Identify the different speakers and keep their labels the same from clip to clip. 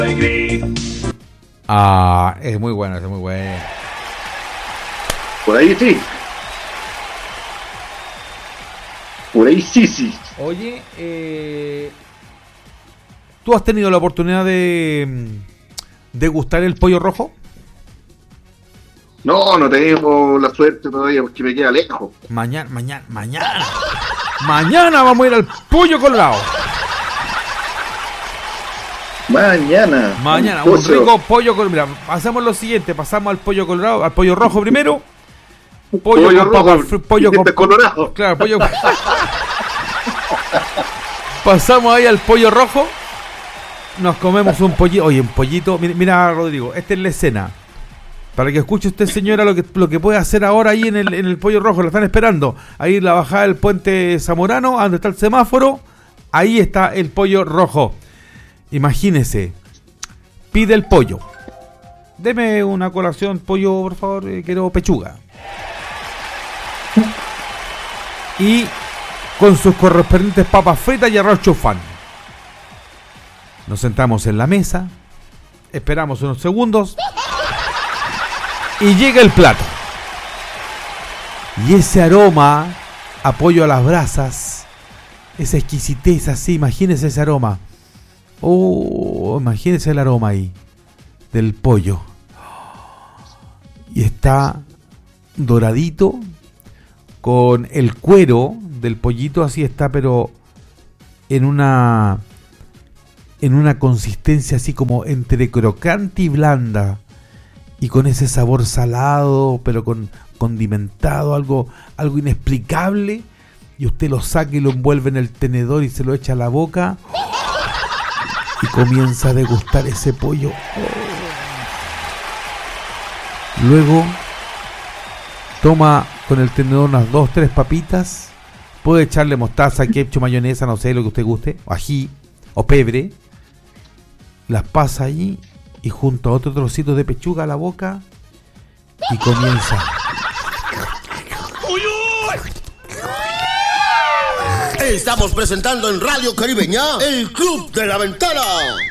Speaker 1: Ah, es muy bueno, es muy bueno.
Speaker 2: Por ahí sí. Por ahí sí.
Speaker 1: Oye, ¿tú has tenido la oportunidad de degustar el pollo rojo?
Speaker 2: No tengo la suerte todavía porque me queda lejos.
Speaker 1: Mañana vamos a ir al pollo colorado. Mañana, un rico pollo colorado. Mira, hacemos lo siguiente, pasamos al pollo colorado, al pollo rojo primero. Pollo con
Speaker 2: rojo,
Speaker 1: papas, pollo con
Speaker 2: colorado.
Speaker 1: Claro, pollo. Pasamos ahí al pollo rojo. Nos comemos un pollito. Oye, un pollito. Mira, Rodrigo, esta es la escena. Para que escuche usted, señora, lo que puede hacer ahora ahí en el pollo rojo. Lo están esperando. Ahí en la bajada del puente Zamorano, donde está el semáforo. Ahí está el pollo rojo. Imagínese. Pide el pollo. Deme una colación, pollo, por favor. Quiero pechuga. Y con sus correspondientes papas fritas y arroz chufán. Nos sentamos en la mesa, esperamos unos segundos y llega el plato. Y ese aroma a pollo a las brasas, esa exquisitez así, imagínese ese aroma. Imagínese el aroma ahí del pollo. Y está doradito, con el cuero del pollito así está, pero en una consistencia así como entre crocante y blanda, y con ese sabor salado, pero condimentado, algo inexplicable, y usted lo saca y lo envuelve en el tenedor y se lo echa a la boca y comienza a degustar ese pollo. Luego toma con el tenedor unas 2-3 papitas, puede echarle mostaza, ketchup, mayonesa, no sé, lo que usted guste, o ají, o pebre, las pasa allí y junto a otro trocito de pechuga a la boca y comienza.
Speaker 3: Estamos presentando en Radio Caribeña el Club de la Ventana.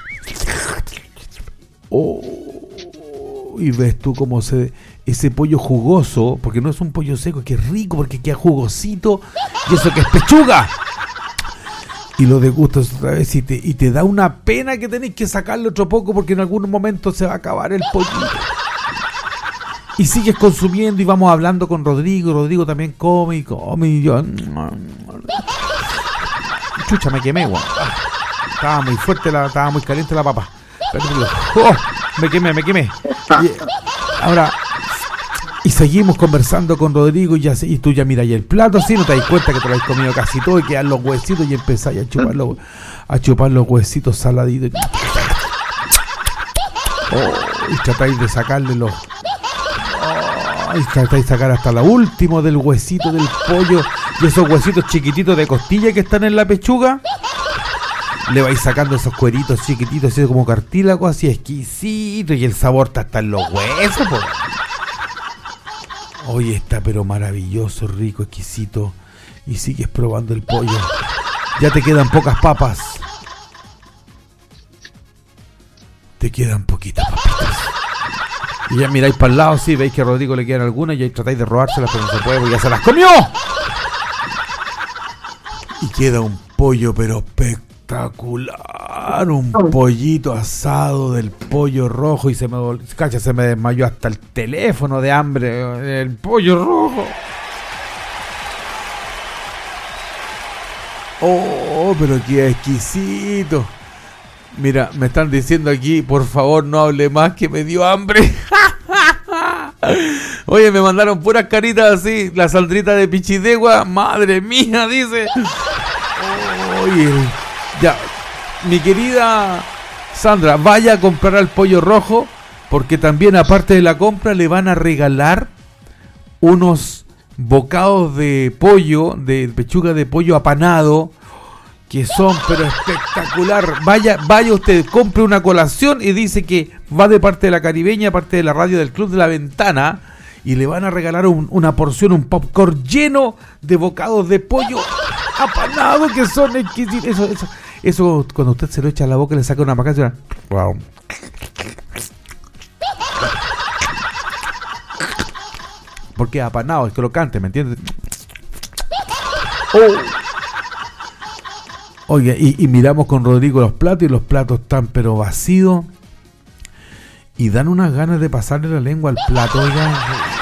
Speaker 1: Y ves tú cómo ese pollo jugoso, porque no es un pollo seco, que es rico porque queda jugosito, y eso que es pechuga. Y lo degustas otra vez y te da una pena que tenéis que sacarle otro poco porque en algún momento se va a acabar el pollito. Y sigues consumiendo y vamos hablando con Rodrigo. Rodrigo también come y yo... Chucha, me quemé, guau. Estaba muy fuerte, estaba muy caliente la papa. Me quemé. Y seguimos conversando con Rodrigo y tú ya miras el plato así, no te das cuenta que te lo has comido casi todo y quedan los huesitos y empezáis a chupar los huesitos saladitos. Y tratáis de sacarle los... y tratáis de sacar hasta la última del huesito del pollo y esos huesitos chiquititos de costilla que están en la pechuga. Le vais sacando esos cueritos chiquititos así como cartílago, así exquisito, y el sabor está hasta en los huesos, po. Oye, está pero maravilloso, rico, exquisito. Y sigues probando el pollo. Ya te quedan pocas papas. Te quedan poquitas papitas. Y ya miráis para el lado, sí, veis que a Rodrigo le quedan algunas y ahí tratáis de robárselas, pero no se puede porque ya se las comió. Y queda un pollo pero espectacular, un pollito asado del pollo rojo y se me desmayó hasta el teléfono de hambre, el pollo rojo. Pero qué exquisito. Mira, me están diciendo aquí, por favor no hable más que me dio hambre. Oye, me mandaron puras caritas así, la saldrita de Pichidegua, madre mía, dice. Oye, ya, mi querida Sandra, vaya a comprar al pollo rojo, porque también aparte de la compra le van a regalar unos bocados de pollo, de pechuga de pollo apanado, que son pero espectacular. Vaya usted, compre una colación y dice que va de parte de la Caribeña, parte de la radio del Club de la Ventana, y le van a regalar una porción, un popcorn lleno de bocados de pollo apanado que son exquisitos. Eso cuando usted se lo echa a la boca le saca una macaza. Wow. porque es apanado, es crocante, ¿me entiendes? Oh. Oye, y miramos con Rodrigo los platos, y los platos están pero vacíos, y dan unas ganas de pasarle la lengua al plato, oiga.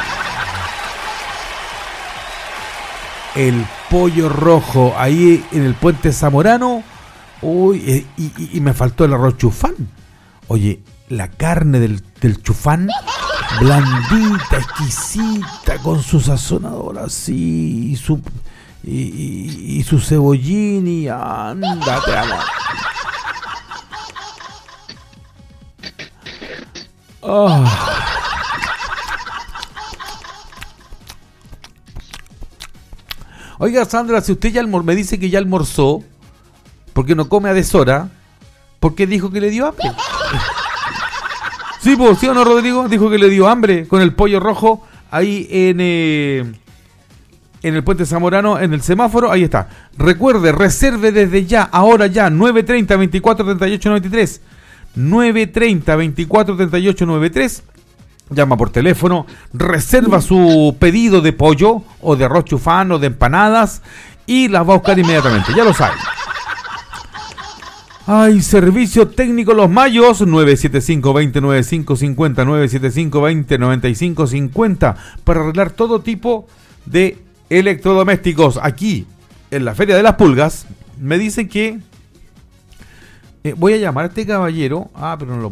Speaker 1: El pollo rojo ahí en el puente Zamorano. Uy, y me faltó el arroz chufán. Oye, la carne del chufán, blandita, exquisita, con su sazonador así, y su cebollín, y ándate a la... Oh. Oiga, Sandra, si usted ya me dice que ya almorzó, porque no come a deshora, ¿por qué dijo que le dio hambre? Sí, pues, ¿sí o no, Rodrigo? Dijo que le dio hambre con el pollo rojo ahí en el puente Zamorano, en el semáforo. Ahí está. Recuerde, reserve desde ya, ahora ya, 930-2438-93. 930-2438-93. Llama por teléfono, reserva su pedido de pollo o de arroz chufán o de empanadas y las va a buscar inmediatamente, ya lo saben. Ay, servicio técnico Los Mayos, 975-2095-50, 975-2095-50, para arreglar todo tipo de electrodomésticos. Aquí, en la Feria de las Pulgas, me dicen que voy a llamar a este caballero, pero no lo